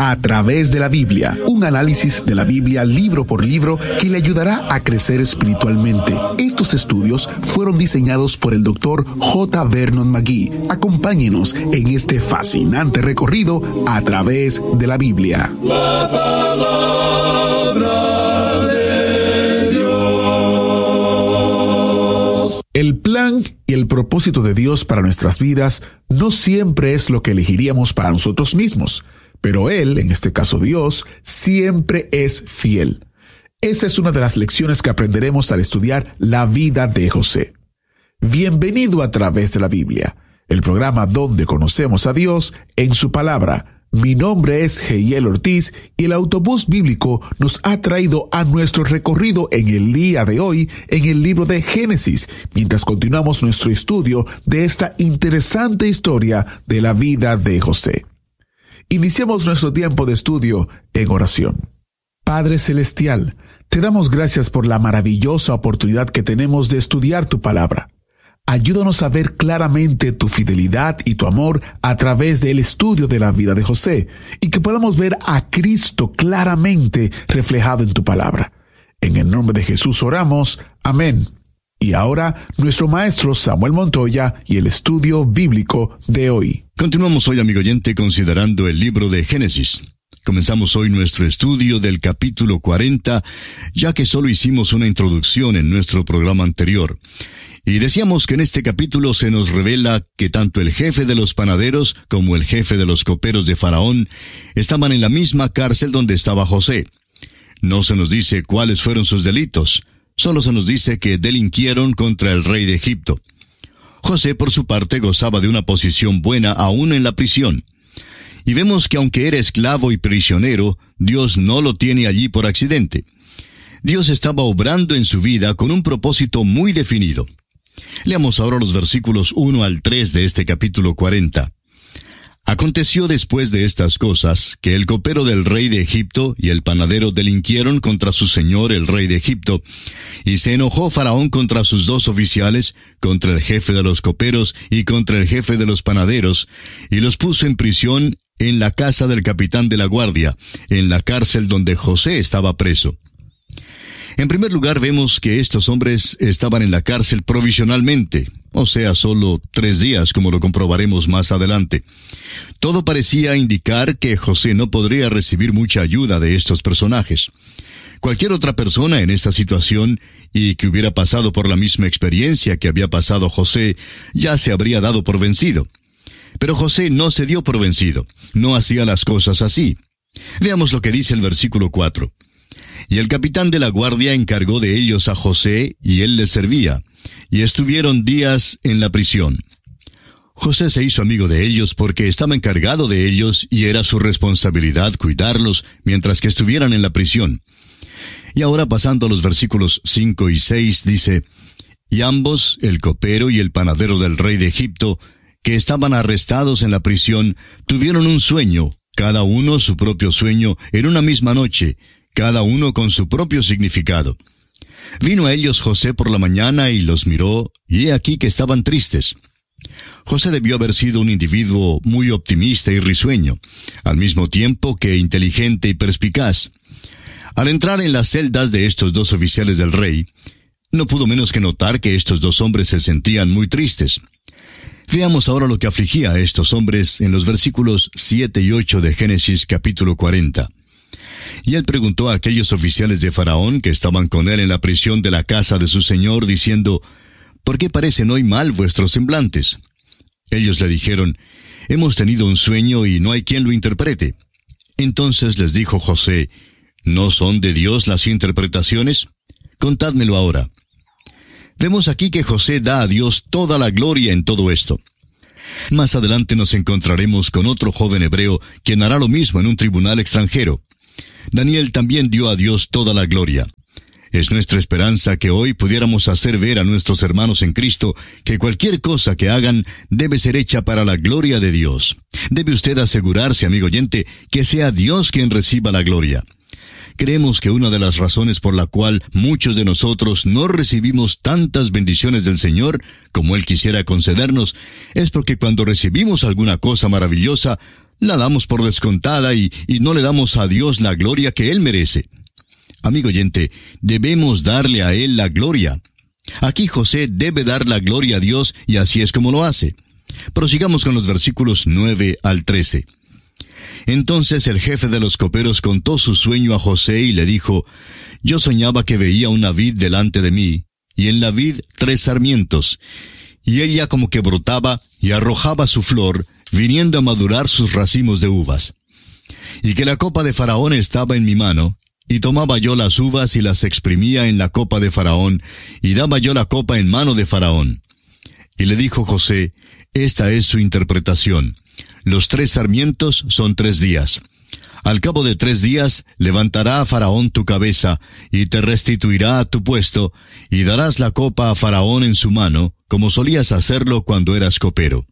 A través de la Biblia, un análisis de la Biblia libro por libro que le ayudará a crecer espiritualmente. Estos estudios fueron diseñados por el Dr. J. Vernon McGee. Acompáñenos en este fascinante recorrido a través de la Biblia. La palabra de Dios. El plan y el propósito de Dios para nuestras vidas no siempre es lo que elegiríamos para nosotros mismos, pero Él, en este caso Dios, siempre es fiel. Esa es una de las lecciones que aprenderemos al estudiar la vida de José. Bienvenido a través de la Biblia, el programa donde conocemos a Dios en su palabra. Mi nombre es Heiel Ortiz y el autobús bíblico nos ha traído a nuestro recorrido en el día de hoy en el libro de Génesis, mientras continuamos nuestro estudio de esta interesante historia de la vida de José. Iniciamos nuestro tiempo de estudio en oración. Padre Celestial, te damos gracias por la maravillosa oportunidad que tenemos de estudiar tu palabra. Ayúdanos a ver claramente tu fidelidad y tu amor a través del estudio de la vida de José, y que podamos ver a Cristo claramente reflejado en tu palabra. En el nombre de Jesús oramos. Amén. Y ahora, nuestro maestro Samuel Montoya y el estudio bíblico de hoy. Continuamos hoy, amigo oyente, considerando el libro de Génesis. Comenzamos hoy nuestro estudio del capítulo 40, ya que solo hicimos una introducción en nuestro programa anterior. Y decíamos que en este capítulo se nos revela que tanto el jefe de los panaderos como el jefe de los coperos de Faraón estaban en la misma cárcel donde estaba José. No se nos dice cuáles fueron sus delitos. Solo se nos dice que delinquieron contra el rey de Egipto. José, por su parte, gozaba de una posición buena aún en la prisión. Y vemos que aunque era esclavo y prisionero, Dios no lo tiene allí por accidente. Dios estaba obrando en su vida con un propósito muy definido. Leamos ahora los versículos 1 al 3 de este capítulo 40. Aconteció después de estas cosas, que el copero del rey de Egipto y el panadero delinquieron contra su señor el rey de Egipto, y se enojó Faraón contra sus dos oficiales, contra el jefe de los coperos y contra el jefe de los panaderos, y los puso en prisión en la casa del capitán de la guardia, en la cárcel donde José estaba preso. En primer lugar, vemos que estos hombres estaban en la cárcel provisionalmente, o sea, solo 3 días, como lo comprobaremos más adelante. Todo parecía indicar que José no podría recibir mucha ayuda de estos personajes. Cualquier otra persona en esta situación, y que hubiera pasado por la misma experiencia que había pasado José, ya se habría dado por vencido. Pero José no se dio por vencido, no hacía las cosas así. Veamos lo que dice el versículo 4. Y el capitán de la guardia encargó de ellos a José, y él les servía, y estuvieron días en la prisión. José se hizo amigo de ellos porque estaba encargado de ellos, y era su responsabilidad cuidarlos mientras que estuvieran en la prisión. Y ahora, pasando a los versículos 5 y 6, dice: Y ambos, el copero y el panadero del rey de Egipto, que estaban arrestados en la prisión, tuvieron un sueño, cada uno su propio sueño, en una misma noche, cada uno con su propio significado. Vino a ellos José por la mañana y los miró, y he aquí que estaban tristes. José debió haber sido un individuo muy optimista y risueño, al mismo tiempo que inteligente y perspicaz. Al entrar en las celdas de estos dos oficiales del rey, no pudo menos que notar que estos dos hombres se sentían muy tristes. Veamos ahora lo que afligía a estos hombres en los versículos 7 y 8 de Génesis capítulo 40. Y él preguntó a aquellos oficiales de Faraón que estaban con él en la prisión de la casa de su señor, diciendo: ¿Por qué parecen hoy mal vuestros semblantes? Ellos le dijeron: Hemos tenido un sueño y no hay quien lo interprete. Entonces les dijo José: ¿No son de Dios las interpretaciones? Contádmelo ahora. Vemos aquí que José da a Dios toda la gloria en todo esto. Más adelante nos encontraremos con otro joven hebreo quien hará lo mismo en un tribunal extranjero. Daniel también dio a Dios toda la gloria. Es nuestra esperanza que hoy pudiéramos hacer ver a nuestros hermanos en Cristo que cualquier cosa que hagan debe ser hecha para la gloria de Dios. Debe usted asegurarse, amigo oyente, que sea Dios quien reciba la gloria. Creemos que una de las razones por la cual muchos de nosotros no recibimos tantas bendiciones del Señor como Él quisiera concedernos es porque cuando recibimos alguna cosa maravillosa, la damos por descontada y no le damos a Dios la gloria que Él merece. Amigo oyente, debemos darle a Él la gloria. Aquí José debe dar la gloria a Dios y así es como lo hace. Prosigamos con los versículos 9 al 13. Entonces el jefe de los coperos contó su sueño a José y le dijo: Yo soñaba que veía una vid delante de mí, y en la vid 3 sarmientos, y ella como que brotaba y arrojaba su flor, viniendo a madurar sus racimos de uvas. Y que la copa de Faraón estaba en mi mano, y tomaba yo las uvas y las exprimía en la copa de Faraón, y daba yo la copa en mano de Faraón. Y le dijo José: Esta es su interpretación. Los 3 sarmientos son 3 días. Al cabo de 3 días levantará a Faraón tu cabeza, y te restituirá a tu puesto, y darás la copa a Faraón en su mano, como solías hacerlo cuando eras copero.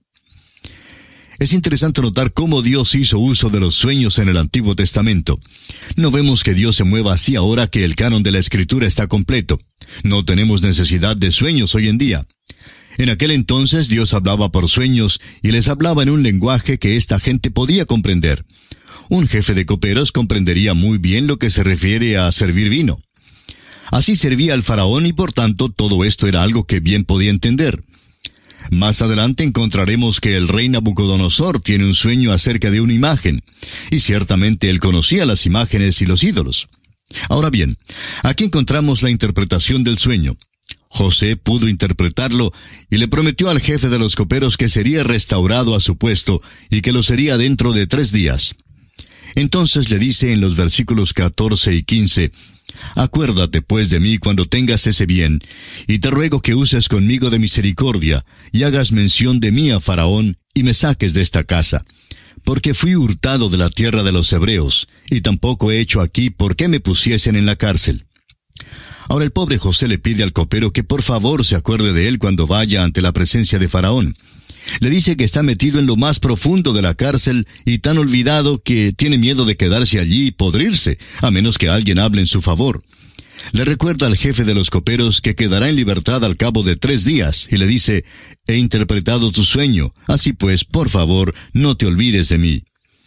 Es interesante notar cómo Dios hizo uso de los sueños en el Antiguo Testamento. No vemos que Dios se mueva así ahora que el canon de la Escritura está completo. No tenemos necesidad de sueños hoy en día. En aquel entonces Dios hablaba por sueños y les hablaba en un lenguaje que esta gente podía comprender. Un jefe de coperos comprendería muy bien lo que se refiere a servir vino. Así servía al faraón y por tanto todo esto era algo que bien podía entender. Más adelante encontraremos que el rey Nabucodonosor tiene un sueño acerca de una imagen, y ciertamente él conocía las imágenes y los ídolos. Ahora bien, aquí encontramos la interpretación del sueño. José pudo interpretarlo y le prometió al jefe de los coperos que sería restaurado a su puesto y que lo sería dentro de 3 días. Entonces le dice en los versículos 14 y 15, Acuérdate pues de mí cuando tengas ese bien, y te ruego que uses conmigo de misericordia, y hagas mención de mí a Faraón, y me saques de esta casa. Porque fui hurtado de la tierra de los hebreos, y tampoco he hecho aquí por qué me pusiesen en la cárcel. Ahora el pobre José le pide al copero que por favor se acuerde de él cuando vaya ante la presencia de Faraón. Le dice que está metido en lo más profundo de la cárcel y tan olvidado que tiene miedo de quedarse allí y podrirse, a menos que alguien hable en su favor. Le recuerda al jefe de los coperos que quedará en libertad al cabo de 3 días y le dice: He interpretado tu sueño, así pues, por favor, no te olvides de mí.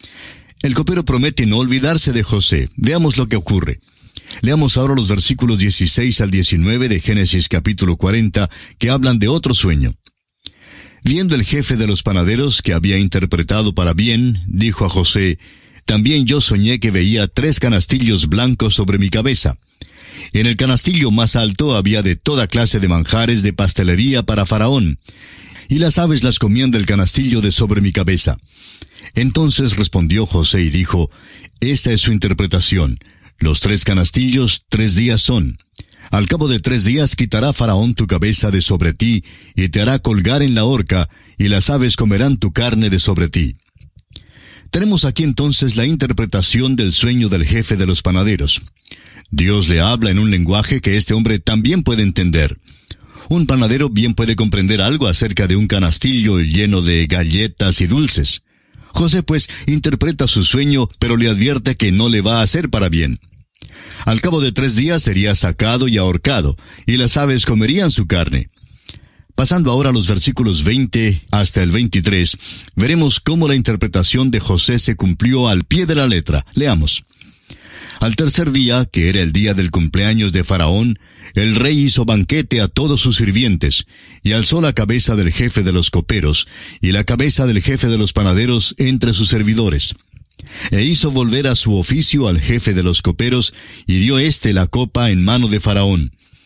El copero promete no olvidarse de José. Veamos lo que ocurre. Leamos ahora los versículos 16 al 19 de Génesis capítulo 40, que hablan de otro sueño. Viendo el jefe de los panaderos que había interpretado para bien, dijo a José: También yo soñé que veía 3 canastillos blancos sobre mi cabeza. En el canastillo más alto había de toda clase de manjares de pastelería para Faraón, y las aves las comían del canastillo de sobre mi cabeza. Entonces respondió José y dijo: Esta es su interpretación. Los 3 canastillos 3 días son. Al cabo de 3 días quitará Faraón tu cabeza de sobre ti, y te hará colgar en la horca, y las aves comerán tu carne de sobre ti. Tenemos aquí entonces la interpretación del sueño del jefe de los panaderos. Dios le habla en un lenguaje que este hombre también puede entender. Un panadero bien puede comprender algo acerca de un canastillo lleno de galletas y dulces. José pues interpreta su sueño, pero le advierte que no le va a hacer para bien. Al cabo de 3 días sería sacado y ahorcado, y las aves comerían su carne. Pasando ahora a los versículos 20 hasta el 23, veremos cómo la interpretación de José se cumplió al pie de la letra. Leamos. Al 3er día, que era el día del cumpleaños de Faraón, el rey hizo banquete a todos sus sirvientes, y alzó la cabeza del jefe de los coperos, y la cabeza del jefe de los panaderos entre sus servidores. E hizo volver a su oficio al jefe de los coperos, y dio la copa en mano de Faraón.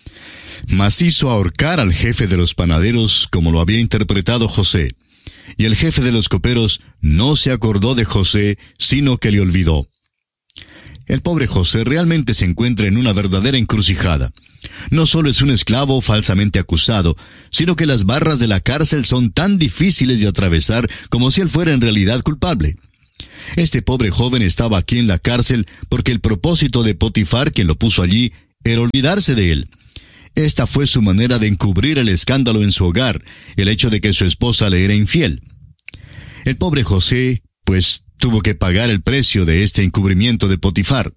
Mas hizo ahorcar al jefe de los panaderos, como lo había interpretado José. Y el jefe de los coperos no se acordó de José, sino que le olvidó. El pobre José realmente se encuentra en una verdadera encrucijada. No solo es un esclavo falsamente acusado, sino que las barras de la cárcel son tan difíciles de atravesar como si él fuera en realidad culpable. Este pobre joven estaba aquí en la cárcel porque el propósito de Potifar, quien lo puso allí, era olvidarse de él. Esta fue su manera de encubrir el escándalo en su hogar, el hecho de que su esposa le era infiel. El pobre José, pues, tuvo que pagar el precio de este encubrimiento de Potifar.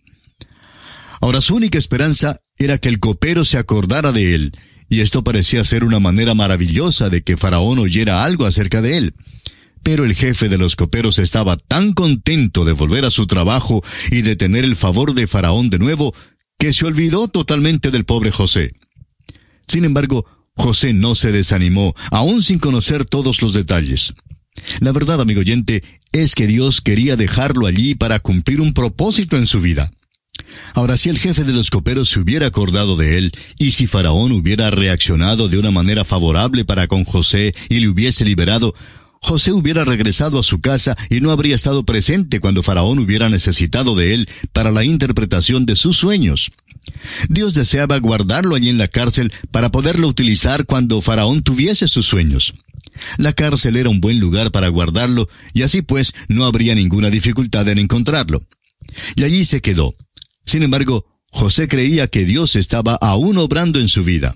Ahora su única esperanza era que el copero se acordara de él, y esto parecía ser una manera maravillosa de que Faraón oyera algo acerca de él. Pero el jefe de los coperos estaba tan contento de volver a su trabajo y de tener el favor de Faraón de nuevo, que se olvidó totalmente del pobre José. Sin embargo, José no se desanimó, aún sin conocer todos los detalles. La verdad, amigo oyente, es que Dios quería dejarlo allí para cumplir un propósito en su vida. Ahora, si el jefe de los coperos se hubiera acordado de él, y si Faraón hubiera reaccionado de una manera favorable para con José y le hubiese liberado, José hubiera regresado a su casa y no habría estado presente cuando Faraón hubiera necesitado de él para la interpretación de sus sueños. Dios deseaba guardarlo allí en la cárcel para poderlo utilizar cuando Faraón tuviese sus sueños. La cárcel era un buen lugar para guardarlo, y así pues no habría ninguna dificultad en encontrarlo. Y allí se quedó. Sin embargo, José creía que Dios estaba aún obrando en su vida.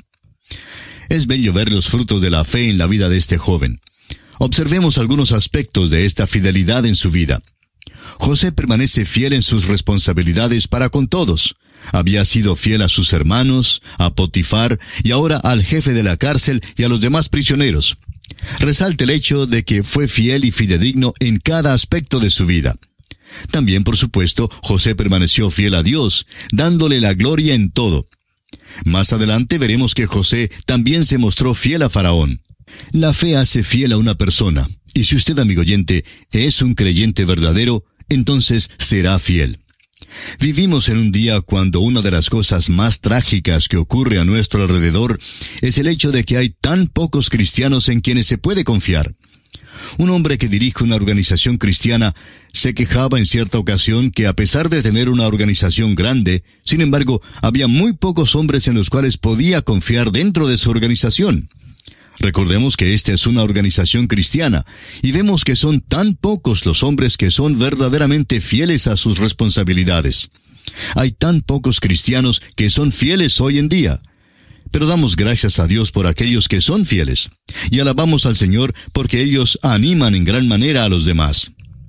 Es bello ver los frutos de la fe en la vida de este joven. Observemos algunos aspectos de esta fidelidad en su vida. José permanece fiel en sus responsabilidades para con todos. Había sido fiel a sus hermanos, a Potifar, y ahora al jefe de la cárcel y a los demás prisioneros. Resalta el hecho de que fue fiel y fidedigno en cada aspecto de su vida. También, por supuesto, José permaneció fiel a Dios, dándole la gloria en todo. Más adelante veremos que José también se mostró fiel a Faraón. La fe hace fiel a una persona, y si usted, amigo oyente, es un creyente verdadero, entonces será fiel. Vivimos en un día cuando una de las cosas más trágicas que ocurre a nuestro alrededor es el hecho de que hay tan pocos cristianos en quienes se puede confiar. Un hombre que dirige una organización cristiana se quejaba en cierta ocasión que a pesar de tener una organización grande, sin embargo, había muy pocos hombres en los cuales podía confiar dentro de su organización. Recordemos que esta es una organización cristiana, y vemos que son tan pocos los hombres que son verdaderamente fieles a sus responsabilidades. Hay tan pocos cristianos que son fieles hoy en día. Pero damos gracias a Dios por aquellos que son fieles, y alabamos al Señor porque ellos animan en gran manera a los demás.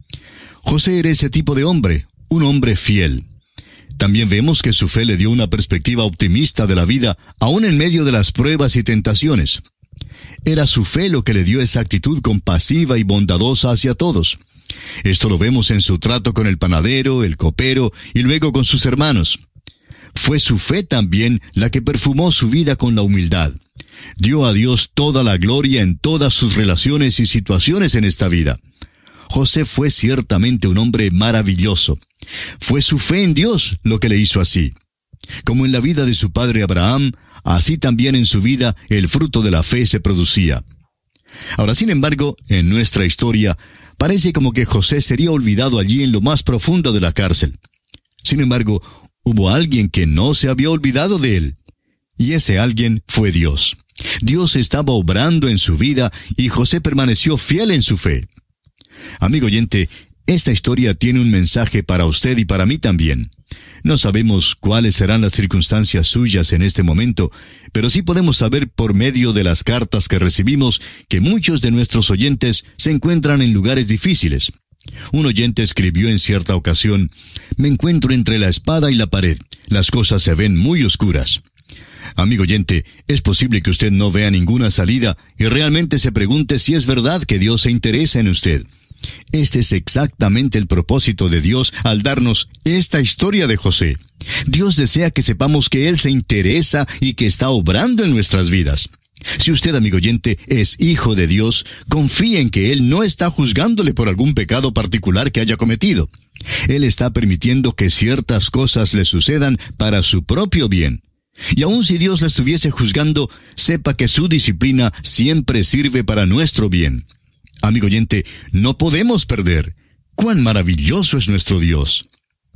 José era ese tipo de hombre, un hombre fiel. También vemos que su fe le dio una perspectiva optimista de la vida, aún en medio de las pruebas y tentaciones. Era su fe lo que le dio esa actitud compasiva y bondadosa hacia todos. Esto lo vemos en su trato con el panadero, el copero y luego con sus hermanos. Fue su fe también la que perfumó su vida con la humildad. Dio a Dios toda la gloria en todas sus relaciones y situaciones en esta vida. José fue ciertamente un hombre maravilloso. Fue su fe en Dios lo que le hizo así. Como en la vida de su padre Abraham, así también en su vida el fruto de la fe se producía. Ahora, sin embargo, en nuestra historia, parece como que José sería olvidado allí en lo más profundo de la cárcel. Sin embargo, hubo alguien que no se había olvidado de él. Y ese alguien fue Dios. Dios estaba obrando en su vida y José permaneció fiel en su fe. Amigo oyente, esta historia tiene un mensaje para usted y para mí también. No sabemos cuáles serán las circunstancias suyas en este momento, pero sí podemos saber por medio de las cartas que recibimos que muchos de nuestros oyentes se encuentran en lugares difíciles. Un oyente escribió en cierta ocasión: «Me encuentro entre la espada y la pared. Las cosas se ven muy oscuras». Amigo oyente, es posible que usted no vea ninguna salida y realmente se pregunte si es verdad que Dios se interesa en usted. Este es exactamente el propósito de Dios al darnos esta historia de José. Dios desea que sepamos que Él se interesa y que está obrando en nuestras vidas. Si usted, amigo oyente, es hijo de Dios, confíe en que Él no está juzgándole por algún pecado particular que haya cometido. Él está permitiendo que ciertas cosas le sucedan para su propio bien. Y aun si Dios la estuviese juzgando, sepa que su disciplina siempre sirve para nuestro bien. Amigo oyente, no podemos perder. ¡Cuán maravilloso es nuestro Dios!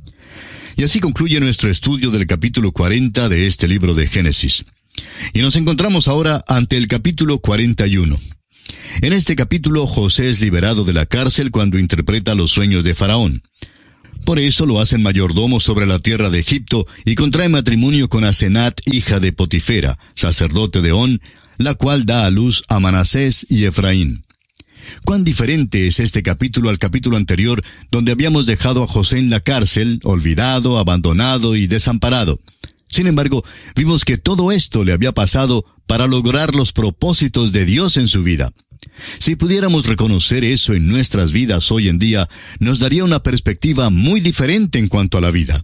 Y así concluye nuestro estudio del capítulo 40 de este libro de Génesis. Y nos encontramos ahora ante el capítulo 41. En este capítulo, José es liberado de la cárcel cuando interpreta los sueños de Faraón. Por eso lo hacen mayordomo sobre la tierra de Egipto y contrae matrimonio con Asenat, hija de Potifera, sacerdote de On, la cual da a luz a Manasés y Efraín. Cuán diferente es este capítulo al capítulo anterior, donde habíamos dejado a José en la cárcel, olvidado, abandonado y desamparado. Sin embargo, vimos que todo esto le había pasado para lograr los propósitos de Dios en su vida. Si pudiéramos reconocer eso en nuestras vidas hoy en día, nos daría una perspectiva muy diferente en cuanto a la vida.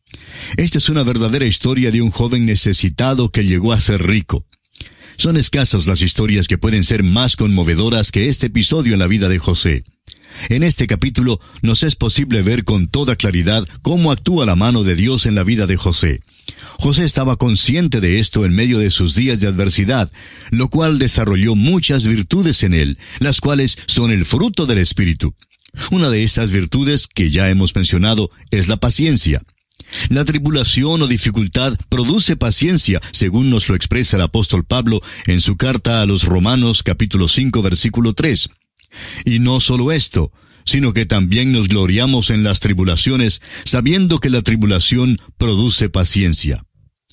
Esta es una verdadera historia de un joven necesitado que llegó a ser rico. Son escasas las historias que pueden ser más conmovedoras que este episodio en la vida de José. En este capítulo nos es posible ver con toda claridad cómo actúa la mano de Dios en la vida de José. José estaba consciente de esto en medio de sus días de adversidad, lo cual desarrolló muchas virtudes en él, las cuales son el fruto del Espíritu. Una de esas virtudes que ya hemos mencionado es la paciencia. La tribulación o dificultad produce paciencia, según nos lo expresa el apóstol Pablo en su carta a los Romanos capítulo 5 versículo 3. Y no solo esto, sino que también nos gloriamos en las tribulaciones, sabiendo que la tribulación produce paciencia.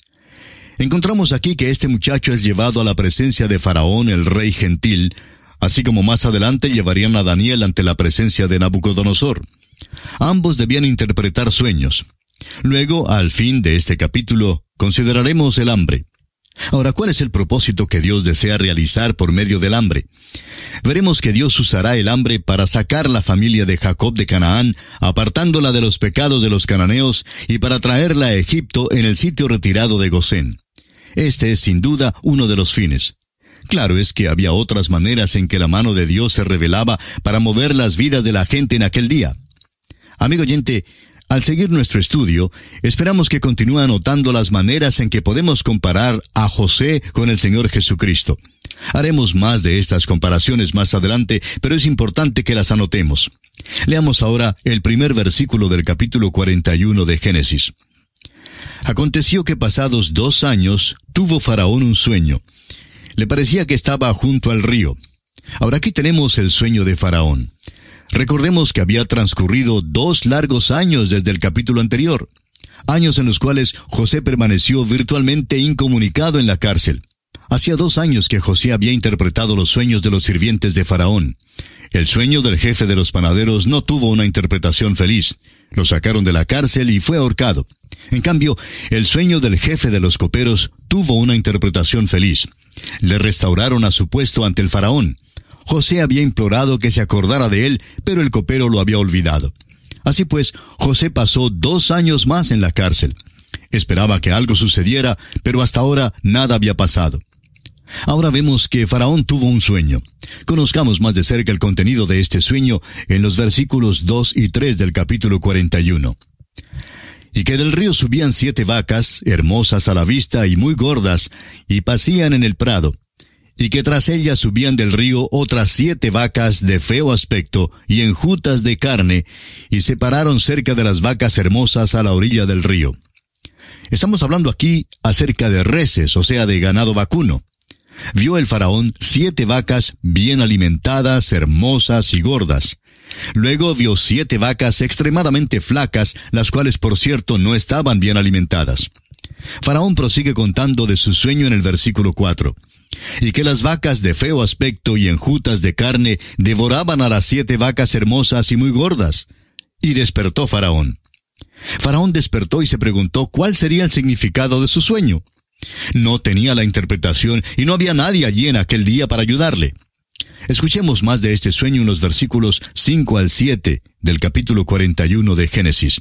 Encontramos aquí que este muchacho es llevado a la presencia de Faraón, el rey gentil, así como más adelante llevarían a Daniel ante la presencia de Nabucodonosor. Ambos debían interpretar sueños. Luego, al fin de este capítulo, consideraremos el hambre. Ahora, ¿cuál es el propósito que Dios desea realizar por medio del hambre? Veremos que Dios usará el hambre para sacar la familia de Jacob de Canaán, apartándola de los pecados de los cananeos, y para traerla a Egipto en el sitio retirado de Gosén. Este es sin duda uno de los fines. Claro es que había otras maneras en que la mano de Dios se revelaba para mover las vidas de la gente en aquel día. Amigo oyente, al seguir nuestro estudio, esperamos que continúe anotando las maneras en que podemos comparar a José con el Señor Jesucristo. Haremos más de estas comparaciones más adelante, pero es importante que las anotemos. Leamos ahora el primer versículo del capítulo 41 de Génesis. Aconteció que pasados 2 años, tuvo Faraón un sueño. Le parecía que estaba junto al río. Ahora aquí tenemos el sueño de Faraón. Recordemos que había transcurrido 2 largos años desde el capítulo anterior, años en los cuales José permaneció virtualmente incomunicado en la cárcel. Hacía 2 años que José había interpretado los sueños de los sirvientes de Faraón. El sueño del jefe de los panaderos no tuvo una interpretación feliz. Lo sacaron de la cárcel y fue ahorcado. En cambio, el sueño del jefe de los coperos tuvo una interpretación feliz. Le restauraron a su puesto ante el Faraón. José había implorado que se acordara de él, pero el copero lo había olvidado. Así pues, José pasó 2 años más en la cárcel. Esperaba que algo sucediera, pero hasta ahora nada había pasado. Ahora vemos que Faraón tuvo un sueño. Conozcamos más de cerca el contenido de este sueño en los versículos 2 y 3 del capítulo 41. Y que del río subían 7 vacas, hermosas a la vista y muy gordas, y pacían en el prado. Y que tras ellas subían del río otras 7 vacas de feo aspecto y enjutas de carne, y se pararon cerca de las vacas hermosas a la orilla del río. Estamos hablando aquí acerca de reses, o sea, de ganado vacuno. Vio el Faraón 7 vacas bien alimentadas, hermosas y gordas. Luego vio 7 vacas extremadamente flacas, las cuales por cierto no estaban bien alimentadas. Faraón prosigue contando de su sueño en el versículo 4. Y que las vacas de feo aspecto y enjutas de carne devoraban a las 7 vacas hermosas y muy gordas. Y despertó Faraón. Faraón despertó y se preguntó cuál sería el significado de su sueño. No tenía la interpretación y no había nadie allí en aquel día para ayudarle. Escuchemos más de este sueño en los versículos 5 al 7 del capítulo 41 de Génesis.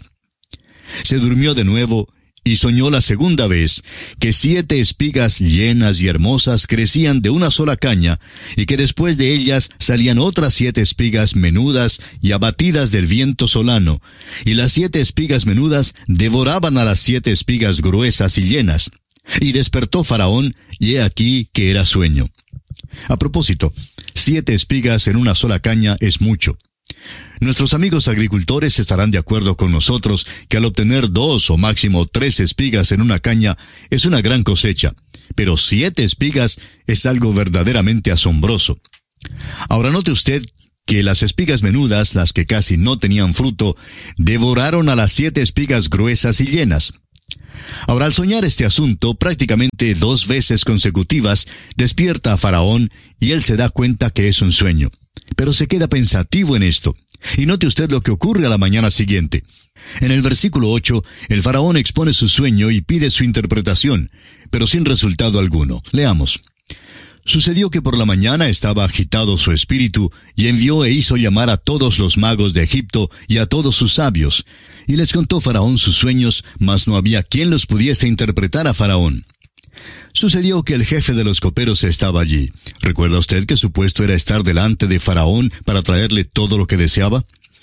Se durmió de nuevo y soñó la segunda vez que 7 espigas llenas y hermosas crecían de una sola caña, y que después de ellas salían otras 7 espigas menudas y abatidas del viento solano, y las 7 espigas menudas devoraban a las 7 espigas gruesas y llenas. Y despertó Faraón, y he aquí que era sueño. A propósito, 7 espigas en una sola caña es mucho. Nuestros amigos agricultores estarán de acuerdo con nosotros que al obtener 2 o máximo 3 espigas en una caña es una gran cosecha, pero 7 espigas es algo verdaderamente asombroso. Ahora note usted que las espigas menudas, las que casi no tenían fruto, devoraron a las 7 espigas gruesas y llenas. Ahora, al soñar este asunto prácticamente 2 veces consecutivas, despierta a Faraón y él se da cuenta que es un sueño. Pero se queda pensativo en esto. Y note usted lo que ocurre a la mañana siguiente. En el versículo 8, el Faraón expone su sueño y pide su interpretación, pero sin resultado alguno. Leamos. Sucedió que por la mañana estaba agitado su espíritu, y envió e hizo llamar a todos los magos de Egipto y a todos sus sabios, y les contó Faraón sus sueños, mas no había quien los pudiese interpretar a Faraón. Sucedió que el jefe de los coperos estaba allí. ¿Recuerda usted que su puesto era estar delante de Faraón para traerle todo lo que deseaba?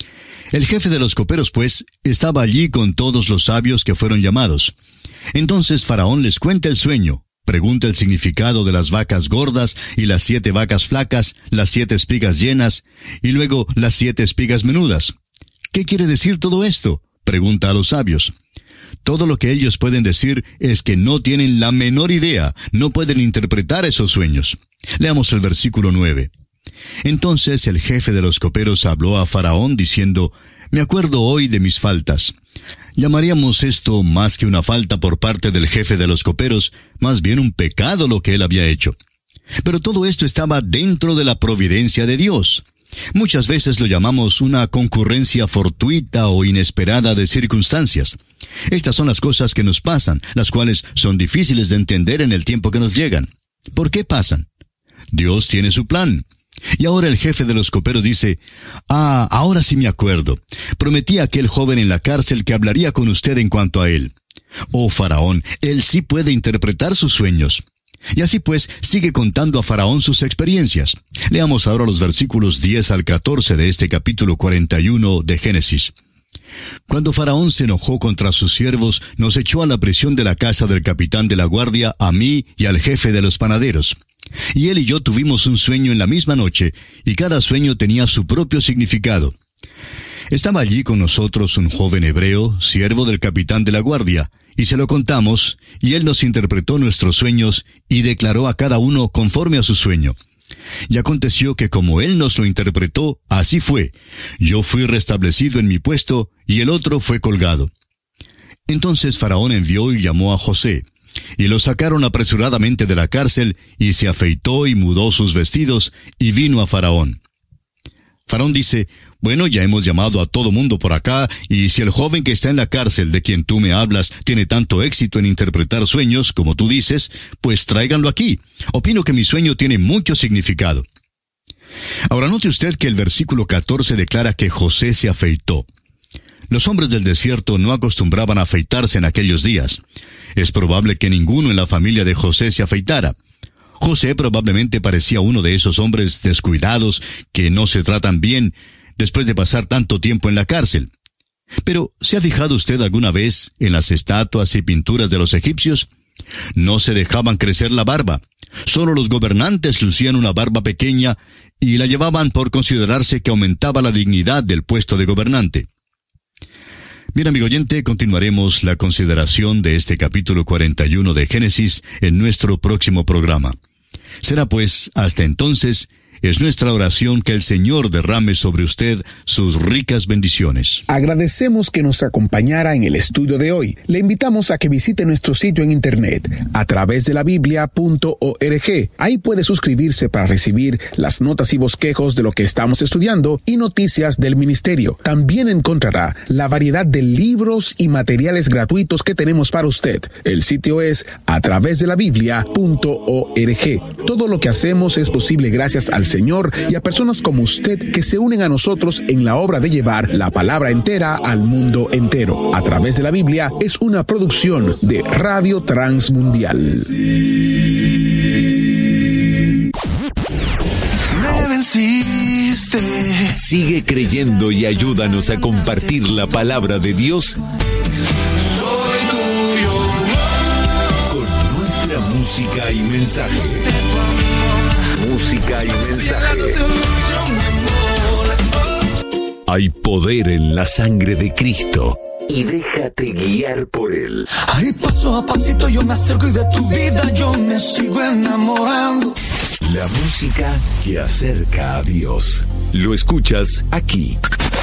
El jefe de los coperos, pues, estaba allí con todos los sabios que fueron llamados. Entonces Faraón les cuenta el sueño, pregunta el significado de las vacas gordas y las 7 vacas flacas, las 7 espigas llenas, y luego las 7 espigas menudas. ¿Qué quiere decir todo esto?, pregunta a los sabios. Todo lo que ellos pueden decir es que no tienen la menor idea, no pueden interpretar esos sueños. Leamos el versículo 9. Entonces el jefe de los coperos habló a Faraón diciendo: «Me acuerdo hoy de mis faltas». Llamaríamos esto más que una falta por parte del jefe de los coperos, más bien un pecado lo que él había hecho. Pero todo esto estaba dentro de la providencia de Dios. Muchas veces lo llamamos una concurrencia fortuita o inesperada de circunstancias. Estas son las cosas que nos pasan, las cuales son difíciles de entender en el tiempo que nos llegan. ¿Por qué pasan? Dios tiene su plan. Y ahora el jefe de los coperos dice: ahora sí me acuerdo. Prometí a aquel joven en la cárcel que hablaría con usted en cuanto a él. Oh Faraón, él sí puede interpretar sus sueños. Y así pues, sigue contando a Faraón sus experiencias. Leamos ahora los versículos 10 al 14 de este capítulo 41 de Génesis. Cuando Faraón se enojó contra sus siervos, nos echó a la prisión de la casa del capitán de la guardia, a mí y al jefe de los panaderos. Y él y yo tuvimos un sueño en la misma noche, y cada sueño tenía su propio significado. Estaba allí con nosotros un joven hebreo, siervo del capitán de la guardia, y se lo contamos, y él nos interpretó nuestros sueños, y declaró a cada uno conforme a su sueño. Y aconteció que como él nos lo interpretó, así fue. Yo fui restablecido en mi puesto, y el otro fue colgado. Entonces Faraón envió y llamó a José, y lo sacaron apresuradamente de la cárcel, y se afeitó y mudó sus vestidos, y vino a Faraón. Faraón dice: «Bueno, ya hemos llamado a todo mundo por acá, y si el joven que está en la cárcel, de quien tú me hablas, tiene tanto éxito en interpretar sueños, como tú dices, pues tráiganlo aquí. Opino que mi sueño tiene mucho significado». Ahora note usted que el versículo 14 declara que José se afeitó. Los hombres del desierto no acostumbraban a afeitarse en aquellos días. Es probable que ninguno en la familia de José se afeitara. José probablemente parecía uno de esos hombres descuidados que no se tratan bien después de pasar tanto tiempo en la cárcel. Pero, ¿se ha fijado usted alguna vez en las estatuas y pinturas de los egipcios? No se dejaban crecer la barba. Solo los gobernantes lucían una barba pequeña y la llevaban por considerarse que aumentaba la dignidad del puesto de gobernante. Bien, amigo oyente, continuaremos la consideración de este capítulo 41 de Génesis en nuestro próximo programa. Será pues, hasta entonces, es nuestra oración que el Señor derrame sobre usted sus ricas bendiciones. Agradecemos que nos acompañara en el estudio de hoy. Le invitamos a que visite nuestro sitio en internet, a través de la Biblia.org. Ahí puede suscribirse para recibir las notas y bosquejos de lo que estamos estudiando y noticias del ministerio. También encontrará la variedad de libros y materiales gratuitos que tenemos para usted. El sitio es a través de la Biblia.org. Todo lo que hacemos es posible gracias al Señor y a personas como usted que se unen a nosotros en la obra de llevar la palabra entera al mundo entero. A través de la Biblia es una producción de Radio Transmundial. Me venciste. Sigue creyendo y ayúdanos a compartir la palabra de Dios Soy tuyo. con nuestra música y mensaje. Música y mensaje. Hay poder en la sangre de Cristo y déjate guiar por Él. Ahí paso a pasito yo me acerco y de tu vida yo me sigo enamorando. La música que acerca a Dios. Lo escuchas aquí.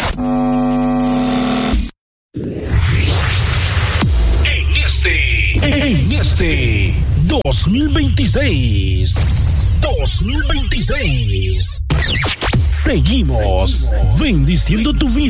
En este 2026, seguimos bendiciendo tu vida.